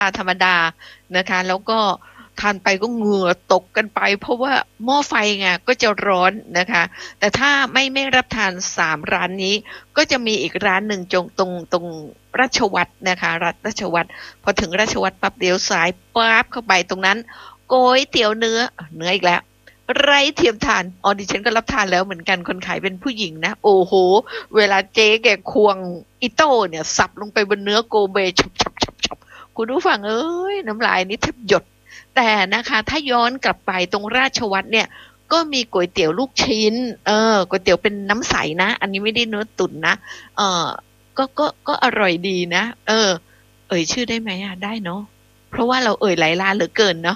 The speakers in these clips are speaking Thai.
ธรรมดานะคะแล้วก็ทานไปก็เหงื่อตกกันไปเพราะว่าหม้อไฟไงก็จะร้อนนะคะแต่ถ้าไม่รับทาน3ร้านนี้ก็จะมีอีกร้านหนึ่งตรงราชวัตรนะคะราชวัตรพอถึงราชวัตรปั๊บเลี้ยวซ้ายปั๊บเข้าไปตรงนั้นก๋วยเตี๋ยวเนื้ออีกแล้วไร้เทียมทานอ๋อดิฉันก็รับทานแล้วเหมือนกันคนขายเป็นผู้หญิงนะโอ้โหเวลาเจ๊แกควงอิโต้เนี่ยสับลงไปบนเนื้อโกเบฉับคุณผู้ฟังเอ้ยน้ำลายนี่แทบหยดแต่นะคะถ้าย้อนกลับไปตรงราชวัตรเนี่ยก็มีก๋วยเตี๋ยวลูกชิ้นก๋วยเตี๋ยวเป็นน้ำใสนะอันนี้ไม่ได้เนื้อตุ๋นนะเออก็อร่อยดีนะเอ่ยชื่อได้ไหมอ่ะได้เนาะเพราะว่าเราเอ่ยหลายร้านเหลือเกินเนาะ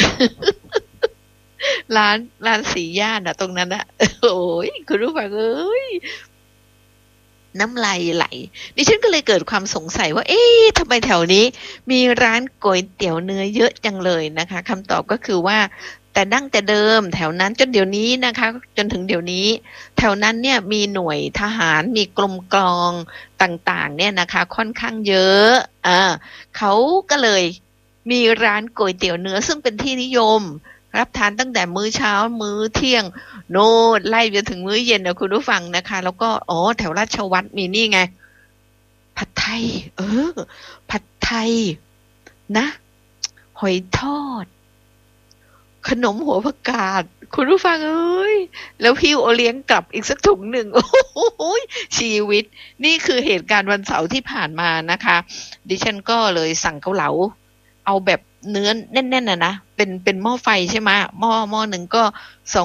ร้านสีย่านอะตรงนั้นอะโอ้ยคุณรู้ป่ะเอ้ยน้ำลายไหลดิฉันก็เลยเกิดความสงสัยว่าเอ๊ะทำไมแถวนี้มีร้านก๋วยเตี๋ยวเนื้อเยอะจังเลยนะคะคำตอบก็คือว่าแต่ดั้งแต่เดิมแถวนั้นจนเดี๋ยวนี้นะคะจนถึงเดี๋ยวนี้แถวนั้นเนี่ยมีหน่วยทหารมีกรมกลองต่างๆเนี่ยนะคะค่อนข้างเยอะอ่าเขาก็เลยมีร้านก๋วยเตี๋ยวเนื้อซึ่งเป็นที่นิยม รับทานตั้งแต่มื้อเช้ามื้อเที่ยงโน่นไล่ไปถึงมื้อเย็นนะคุณผู้ฟังนะคะแล้วก็อ๋อแถวราชวัตรมีนี่ไงผัดไทยผัดไทยนะหอยทอดขนมหัวผักกาดคุณผู้ฟังเอ้ยแล้วพี่โอเลี้ยงกลับอีกสักถุงหนึ่งโอ้โหชีวิตนี่คือเหตุการณ์วันเสาร์ที่ผ่านมานะคะดิฉันก็เลยสั่งเกาเหลาเอาแบบเนื้อแน่นๆนะเป็นหม้อไฟใช่ไหมหม้อหนึ่งก็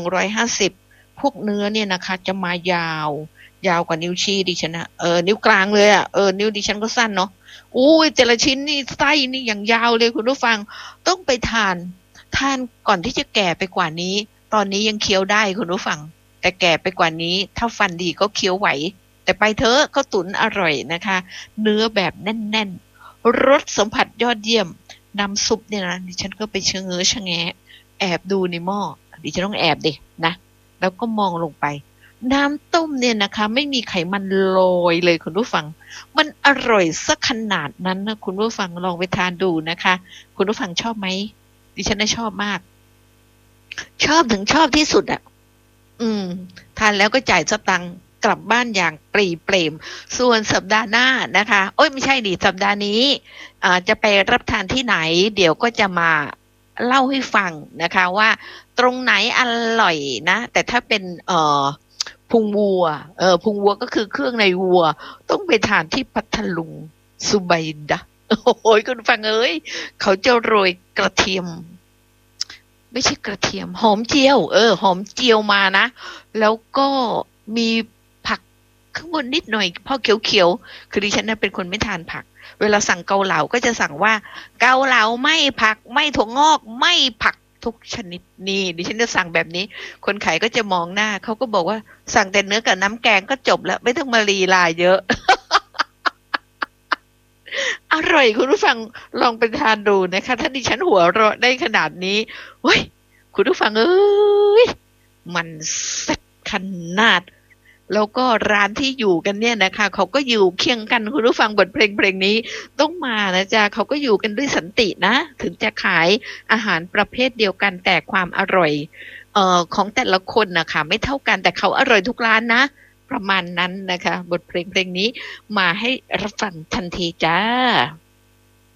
250พวกเนื้อเนี่ยนะคะจะมายาวกว่านิ้วชี้ดิฉันนะนิ้วกลางเลยอ่ะนิ้วดิฉันก็สั้นเนาะอุ้ยแต่ละชิ้นนี่ไส้นี่อย่างยาวเลยคุณผู้ฟังต้องไปทานก่อนที่จะแก่ไปกว่านี้ตอนนี้ยังเคี้ยวได้คุณผู้ฟังแต่แก่ไปกว่านี้ถ้าฟันดีก็เคี้ยวไหวแต่ไปเถอะเขาตุ๋นอร่อยนะคะเนื้อแบบแน่นๆรสสัมผัสยอดเยี่ยมน้ำซุปเนี่ยนะดิฉันก็ไปชะเง้อชะแงะแอบดูในหม้อดิฉันต้องแอบดินะแล้วก็มองลงไปน้ำต้มเนี่ยนะคะไม่มีไขมันโรยเลยคุณผู้ฟังมันอร่อยสักขนาดนั้นนะคุณผู้ฟังลองไปทานดูนะคะคุณผู้ฟังชอบไหม ดิฉันน่ะชอบมาก ชอบถึงชอบที่สุดอ่ะอืมทานแล้วก็จ่ายสตังค์กลับบ้านอย่างปรีเปรมส่วนสัปดาห์หน้านะคะโอ้ยไม่ใช่ดิสัปดาห์นี้จะไปรับทานที่ไหนเดี๋ยวก็จะมาเล่าให้ฟังนะคะว่าตรงไหนอร่อยนะแต่ถ้าเป็นพุงวัวพุงวัวก็คือเครื่องในวัวต้องไปทานที่พัทลุงสุไบดะโอ้ยคุณฟังเอ้ยเขาจะโรยกระเทียม ไม่ใช่กระเทียมหอมเจียวหอมเจียวมานะแล้วก็มีผักข้างบนนิดหน่อยพอเขียวๆคือดิฉันน่ะเป็นคนไม่ทานผักเวลาสั่งเกาเหลาก็จะสั่งว่าเกาเหลาไม่ผักไม่ถั่วงอกไม่ผักทุกชนิดนี่ดิฉันจะสั่งแบบนี้คนขายก็จะมองหน้าเขาก็บอกว่าสั่งแต่เนื้อกับน้ำแกงก็จบแล้วไม่ต้องมาลีลาเยอะ อร่อยคุณผู้ฟังลองไปทานดูนะคะถ้าดิฉันหัวเราะได้ขนาดนี้เฮ้ยคุณผู้ฟังเอ้ยมันแซ่บขนาดแล้วก็ร้านที่อยู่กันเนี่ยนะคะเขาก็อยู่เคียงกันคุณผู้ฟังบทเพลงนี้ต้องมานะจ๊ะเขาก็อยู่กันด้วยสันตินะถึงจะขายอาหารประเภทเดียวกันแต่ความอร่อยของแต่ละคนนะคะไม่เท่ากันแต่เขาอร่อยทุกร้านนะประมาณนั้นนะคะบทเพลงนี้มาให้รับฟังทันทีจ้า